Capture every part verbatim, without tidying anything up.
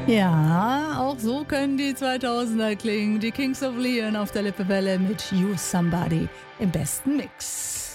Ja, auch so können die zweitausender klingen. Die Kings of Leon auf der Lippewelle mit You Somebody im besten Mix.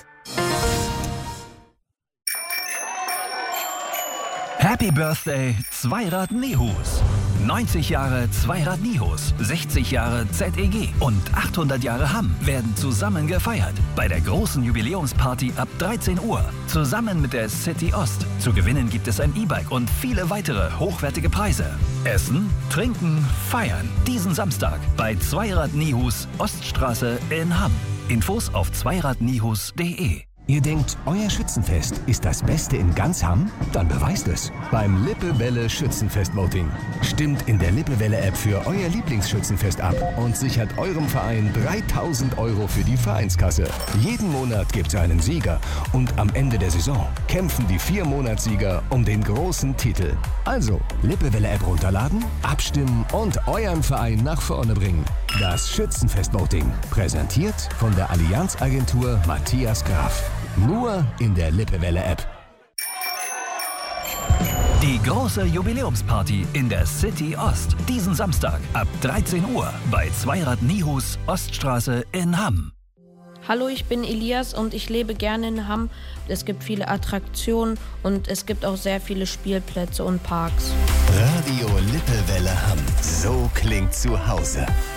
Happy Birthday Zweirad Nihus. neunzig Jahre Zweirad Nihus, sechzig Jahre Z E G und achthundert Jahre Hamm werden zusammen gefeiert. Bei der großen Jubiläumsparty ab dreizehn Uhr. Zusammen mit der City Ost. Zu gewinnen gibt es ein E-Bike und viele weitere hochwertige Preise. Essen, trinken, feiern. Diesen Samstag bei Zweirad Nihus, Oststraße in Hamm. Infos auf zweirad nihus punkt de. Ihr denkt, euer Schützenfest ist das Beste in ganz Hamm? Dann beweist es beim Lippewelle Schützenfest-Voting. Stimmt in der Lippewelle-App für euer Lieblingsschützenfest ab und sichert eurem Verein dreitausend Euro für die Vereinskasse. Jeden Monat gibt's einen Sieger und am Ende der Saison kämpfen die vier Monatssieger um den großen Titel. Also, Lippewelle-App runterladen, abstimmen und euren Verein nach vorne bringen. Das Schützenfest-Voting, präsentiert von der Allianz-Agentur Matthias Graf. Nur in der Lippewelle-App. Die große Jubiläumsparty in der City Ost. Diesen Samstag ab dreizehn Uhr bei Zweirad Nihus, Oststraße in Hamm. Hallo, ich bin Elias und ich lebe gerne in Hamm. Es gibt viele Attraktionen und es gibt auch sehr viele Spielplätze und Parks. Radio Lippewelle Hamm. So klingt zu Hause.